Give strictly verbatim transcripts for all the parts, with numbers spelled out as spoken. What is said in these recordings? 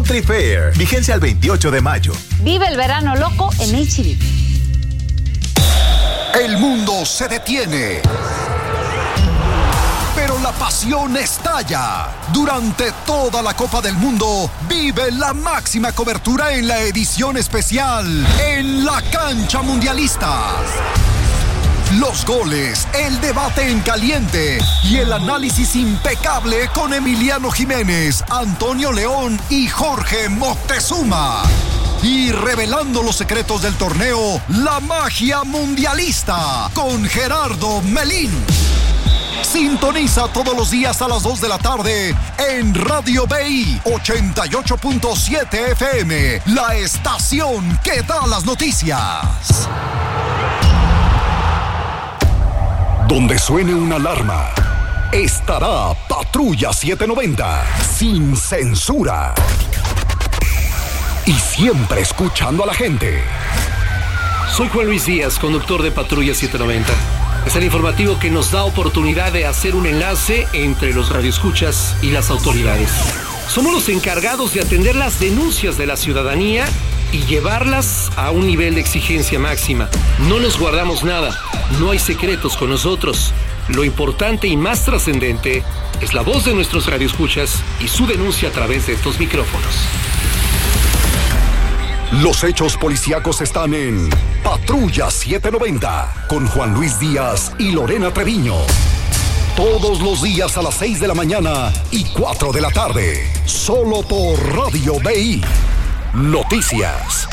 Country Fair. Vigencia al veintiocho de mayo. Vive el verano loco en H E B. El mundo se detiene, pero la pasión estalla. Durante toda la Copa del Mundo, vive la máxima cobertura en la edición especial En la Cancha Mundialista. Los goles, el debate en caliente y el análisis impecable con Emiliano Jiménez, Antonio León y Jorge Moctezuma. Y revelando los secretos del torneo, la magia mundialista con Gerardo Melín. Sintoniza todos los días a las dos de la tarde en Radio B I ochenta y ocho punto siete F M, la estación que da las noticias. Donde suene una alarma, estará Patrulla setecientos noventa, sin censura. Y siempre escuchando a la gente. Soy Juan Luis Díaz, conductor de Patrulla setecientos noventa. Es el informativo que nos da oportunidad de hacer un enlace entre los radioescuchas y las autoridades. Somos los encargados de atender las denuncias de la ciudadanía y llevarlas a un nivel de exigencia máxima. No nos guardamos nada, no hay secretos con nosotros. Lo importante y más trascendente es la voz de nuestros radioescuchas y su denuncia a través de estos micrófonos. Los hechos policíacos están en Patrulla setecientos noventa con Juan Luis Díaz y Lorena Treviño. Todos los días a las seis de la mañana y cuatro de la tarde. Solo por Radio B I. Noticias.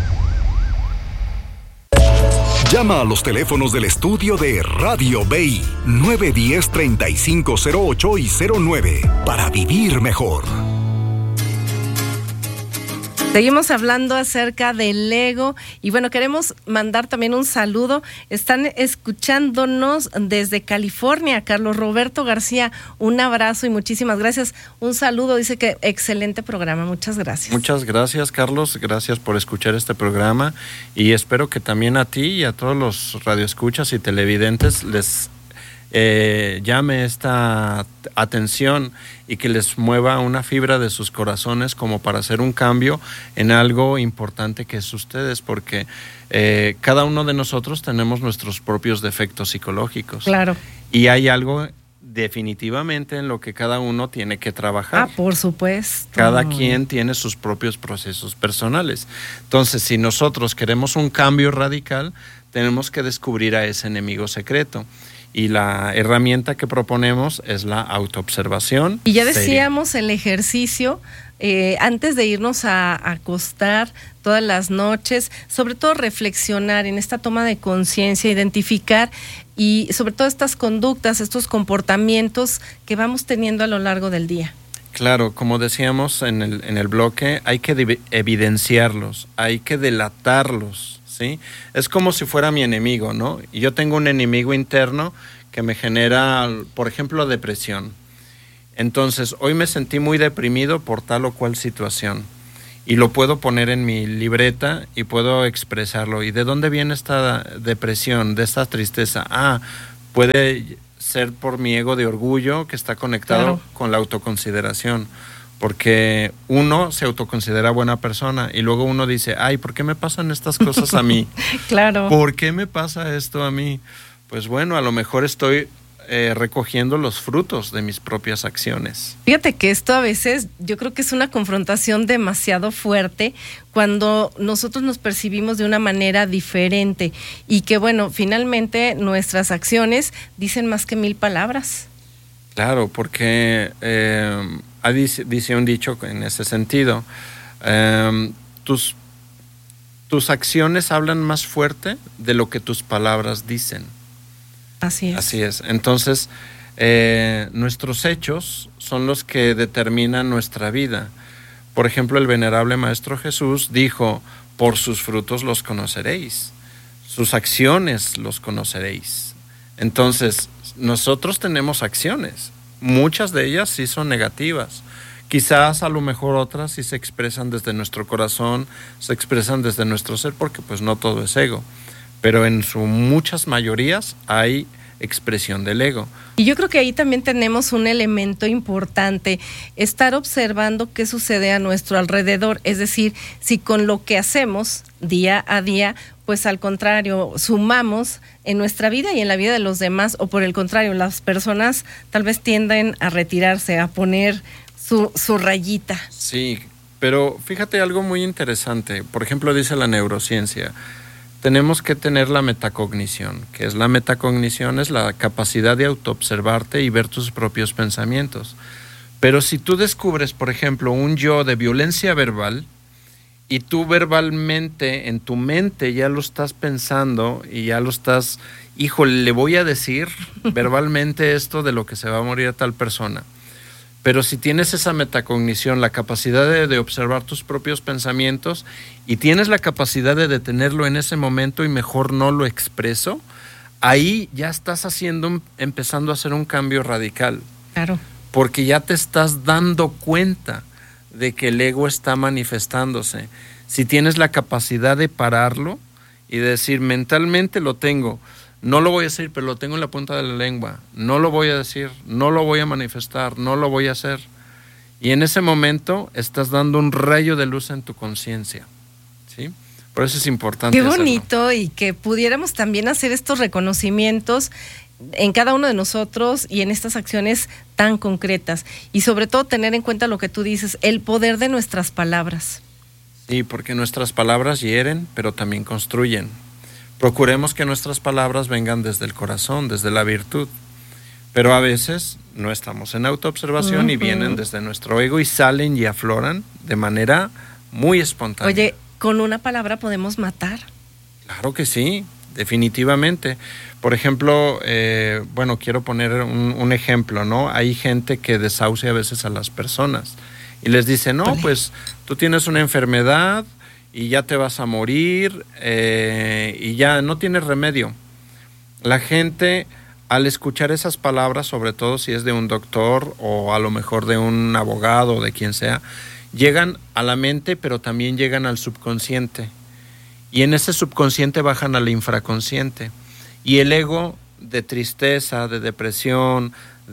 Llama a los teléfonos del estudio de Radio B I nueve uno cero, treinta y cinco cero ocho y cero nueve para vivir mejor. Seguimos hablando acerca del ego y bueno, queremos mandar también un saludo. Están escuchándonos desde California, Carlos Roberto García, un abrazo y muchísimas gracias. Un saludo, dice que excelente programa, muchas gracias. Muchas gracias, Carlos, gracias por escuchar este programa y espero que también a ti y a todos los radioescuchas y televidentes les Eh, llame esta atención y que les mueva una fibra de sus corazones como para hacer un cambio en algo importante que es ustedes, porque eh, cada uno de nosotros tenemos nuestros propios defectos psicológicos. Claro. Y hay algo definitivamente en lo que cada uno tiene que trabajar. Ah, por supuesto. Cada quien tiene sus propios procesos personales. Entonces, si nosotros queremos un cambio radical, tenemos que descubrir a ese enemigo secreto. Y la herramienta que proponemos es la autoobservación. Y ya decíamos seria. El ejercicio, eh, antes de irnos a, a acostar todas las noches, sobre todo reflexionar en esta toma de conciencia, identificar y sobre todo estas conductas, estos comportamientos que vamos teniendo a lo largo del día. Claro, como decíamos en el, en el bloque, hay que de- evidenciarlos, hay que delatarlos. ¿Sí? Es como si fuera mi enemigo, ¿no? Y yo tengo un enemigo interno que me genera, por ejemplo, depresión. Entonces, hoy me sentí muy deprimido por tal o cual situación. Y lo puedo poner en mi libreta y puedo expresarlo. ¿Y de dónde viene esta depresión, de esta tristeza? Ah, puede ser por mi ego de orgullo que está conectado claro. con la autoconsideración. Porque uno se autoconsidera buena persona y luego uno dice, ay, ¿por qué me pasan estas cosas a mí? Claro. ¿Por qué me pasa esto a mí? Pues bueno, a lo mejor estoy eh, recogiendo los frutos de mis propias acciones. Fíjate que esto a veces yo creo que es una confrontación demasiado fuerte cuando nosotros nos percibimos de una manera diferente y que bueno, finalmente nuestras acciones dicen más que mil palabras. Claro, porque eh, dice, dice un dicho en ese sentido, eh, tus, tus acciones hablan más fuerte de lo que tus palabras dicen. Así es. Así es. Entonces, eh, nuestros hechos son los que determinan nuestra vida. Por ejemplo, el venerable Maestro Jesús dijo, por sus frutos los conoceréis, sus acciones los conoceréis. Entonces, nosotros tenemos acciones, muchas de ellas sí son negativas, quizás a lo mejor otras sí se expresan desde nuestro corazón, se expresan desde nuestro ser, porque pues no todo es ego, pero en su muchas mayorías hay expresión del ego. Y yo creo que ahí también tenemos un elemento importante, estar observando qué sucede a nuestro alrededor, es decir, si con lo que hacemos día a día, pues al contrario, sumamos en nuestra vida y en la vida de los demás, o por el contrario, las personas tal vez tienden a retirarse, a poner su, su rayita. Sí, pero fíjate algo muy interesante, por ejemplo, dice la neurociencia, tenemos que tener la metacognición. ¿Qué es la metacognición? Es la capacidad de autoobservarte y ver tus propios pensamientos. Pero si tú descubres, por ejemplo, un yo de violencia verbal y tú verbalmente, en tu mente ya lo estás pensando y ya lo estás, híjole, le voy a decir verbalmente esto de lo que se va a morir a tal persona. Pero si tienes esa metacognición, la capacidad de, de observar tus propios pensamientos y tienes la capacidad de detenerlo en ese momento y mejor no lo expreso, ahí ya estás haciendo, empezando a hacer un cambio radical. Claro. Porque ya te estás dando cuenta de que el ego está manifestándose. Si tienes la capacidad de pararlo y de decir, mentalmente lo tengo, no lo voy a decir, pero lo tengo en la punta de la lengua, no lo voy a decir, no lo voy a manifestar, no lo voy a hacer. Y en ese momento estás dando un rayo de luz en tu conciencia, ¿sí? Por eso es importante Qué hacerlo. bonito, y que pudiéramos también hacer estos reconocimientos en cada uno de nosotros y en estas acciones tan concretas. Y sobre todo tener en cuenta lo que tú dices, el poder de nuestras palabras. Sí, porque nuestras palabras hieren, pero también construyen. Procuremos que nuestras palabras vengan desde el corazón, desde la virtud. Pero a veces no estamos en autoobservación uh-huh. y vienen desde nuestro ego y salen y afloran de manera muy espontánea. Oye, ¿con una palabra podemos matar? Claro que sí, definitivamente. Por ejemplo, eh, bueno, quiero poner un, un ejemplo, ¿no? Hay gente que desahucia a veces a las personas y les dice, no, Olé. pues tú tienes una enfermedad y ya te vas a morir eh, y ya no tienes remedio. La gente, al escuchar esas palabras, sobre todo si es de un doctor o a lo mejor de un abogado o de quien sea, llegan a la mente, pero también llegan al subconsciente. Y en ese subconsciente bajan al infraconsciente. Y el ego de tristeza, de depresión,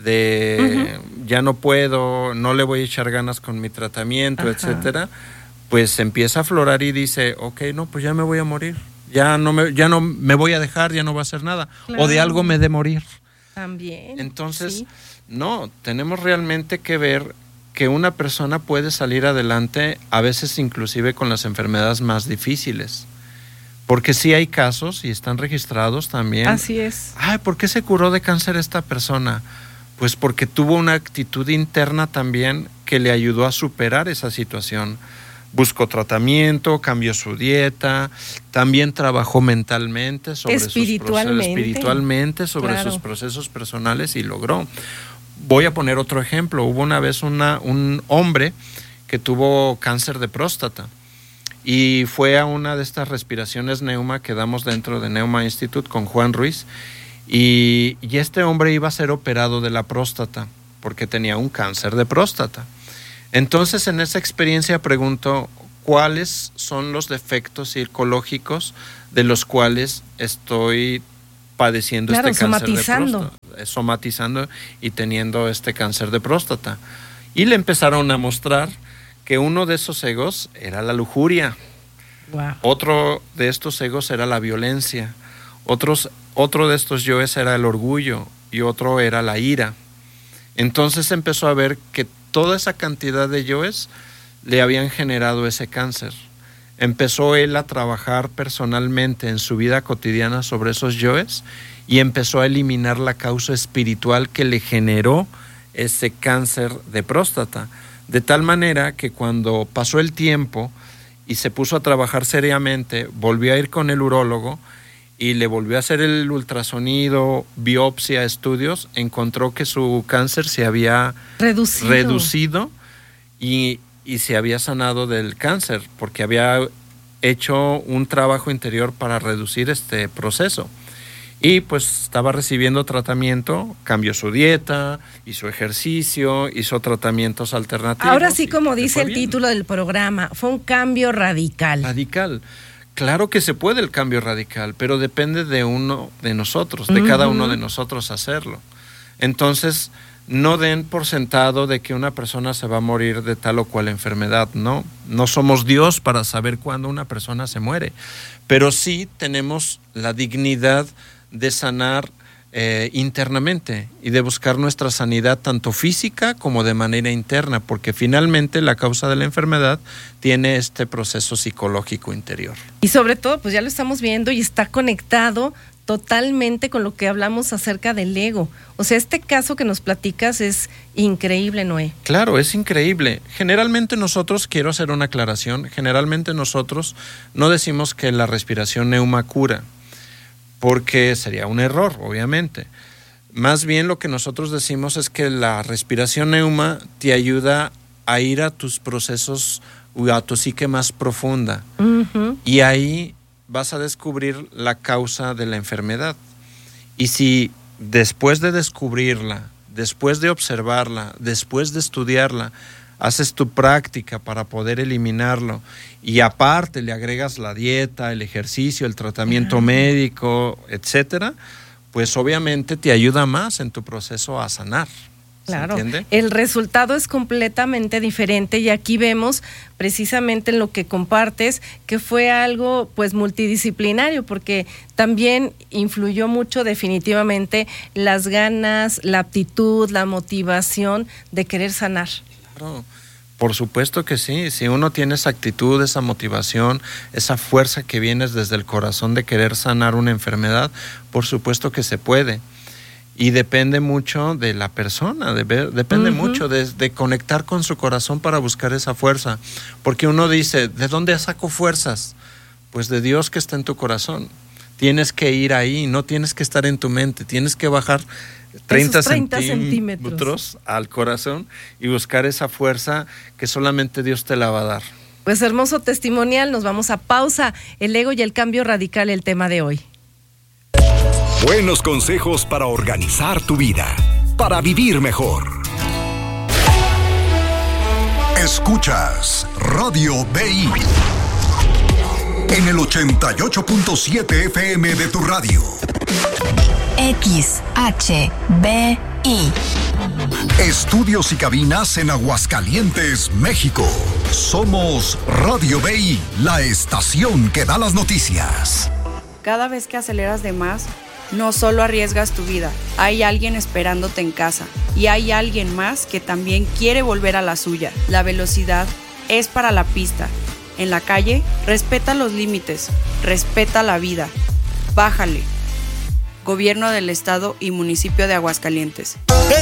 de uh-huh. ya no puedo, no le voy a echar ganas con mi tratamiento, Ajá. etcétera, pues empieza a aflorar y dice, ok, no, pues ya me voy a morir, ya no me, ya no me voy a dejar, ya no va a hacer nada, claro. o de algo me he de morir. También. Entonces, sí. no, tenemos realmente que ver que una persona puede salir adelante, a veces inclusive con las enfermedades más difíciles. Porque sí hay casos y están registrados también. Así es. Ay, ¿por qué se curó de cáncer esta persona? Pues porque tuvo una actitud interna también que le ayudó a superar esa situación. Buscó tratamiento, cambió su dieta, también trabajó mentalmente sobre espiritualmente. sus procesos, espiritualmente sobre claro. sus procesos personales y logró. Voy a poner otro ejemplo. Hubo una vez una, un hombre que tuvo cáncer de próstata. Y fue a una de estas respiraciones Neuma que damos dentro de Neuma Institute con Juan Ruiz. Y, y este hombre iba a ser operado de la próstata porque tenía un cáncer de próstata. Entonces, en esa experiencia pregunto, ¿cuáles son los defectos psicológicos de los cuales estoy padeciendo claro, este cáncer somatizando. de próstata? Somatizando y teniendo este cáncer de próstata. Y le empezaron a mostrar que uno de esos egos era la lujuria, wow. otro de estos egos era la violencia, otros, otro de estos yoes era el orgullo y otro era la ira. Entonces empezó a ver que toda esa cantidad de yoes le habían generado ese cáncer. Empezó él a trabajar personalmente en su vida cotidiana sobre esos yoes y empezó a eliminar la causa espiritual que le generó ese cáncer de próstata. De tal manera que cuando pasó el tiempo y se puso a trabajar seriamente, volvió a ir con el urólogo y le volvió a hacer el ultrasonido, biopsia, estudios, encontró que su cáncer se había reducido, reducido y, y se había sanado del cáncer, porque había hecho un trabajo interior para reducir este proceso. Y pues estaba recibiendo tratamiento, cambió su dieta, hizo ejercicio, hizo tratamientos alternativos. Ahora sí, como dice el bien. título del programa, fue un cambio radical. Radical. Claro que se puede el cambio radical, pero depende de uno de nosotros, de uh-huh. cada uno de nosotros hacerlo. Entonces, no den por sentado de que una persona se va a morir de tal o cual enfermedad, no. No somos Dios para saber cuándo una persona se muere, pero sí tenemos la dignidad de sanar eh, internamente y de buscar nuestra sanidad tanto física como de manera interna, porque finalmente la causa de la enfermedad tiene este proceso psicológico interior. Y sobre todo, pues ya lo estamos viendo y está conectado totalmente con lo que hablamos acerca del ego. O sea, este caso que nos platicas es increíble, Noé. Claro, es increíble. Generalmente nosotros, quiero hacer una aclaración, generalmente nosotros no decimos que la respiración neuma cura, porque sería un error, obviamente. Más bien lo que nosotros decimos es que la respiración neuma te ayuda a ir a tus procesos o a tu psique más profunda. Uh-huh. Y ahí vas a descubrir la causa de la enfermedad. Y si después de descubrirla, después de observarla, después de estudiarla, haces tu práctica para poder eliminarlo y aparte le agregas la dieta, el ejercicio, el tratamiento uh-huh. médico, etcétera, pues obviamente te ayuda más en tu proceso a sanar. Claro, el resultado es completamente diferente y aquí vemos precisamente en lo que compartes que fue algo pues multidisciplinario, porque también influyó mucho definitivamente las ganas, la aptitud, la motivación de querer sanar. Claro, por supuesto que sí, si uno tiene esa actitud, esa motivación, esa fuerza que viene desde el corazón de querer sanar una enfermedad, por supuesto que se puede. Y depende mucho de la persona, de ver, depende uh-huh. mucho de, de conectar con su corazón para buscar esa fuerza. Porque uno dice, ¿de dónde saco fuerzas? Pues de Dios que está en tu corazón. Tienes que ir ahí, no tienes que estar en tu mente, tienes que bajar treinta, treinta centímetros, centímetros al corazón y buscar esa fuerza que solamente Dios te la va a dar. Pues hermoso testimonial, nos vamos a pausa. El ego y el cambio radical, el tema de hoy. Buenos consejos para organizar tu vida, para vivir mejor. Escuchas Radio B I en el ochenta y ocho punto siete F M de tu radio. X H B I. Estudios y cabinas en Aguascalientes, México. Somos Radio B I, la estación que da las noticias. Cada vez que aceleras de más, no solo arriesgas tu vida, hay alguien esperándote en casa y hay alguien más que también quiere volver a la suya. La velocidad es para la pista. En la calle, respeta los límites, respeta la vida. Bájale. Gobierno del Estado y Municipio de Aguascalientes.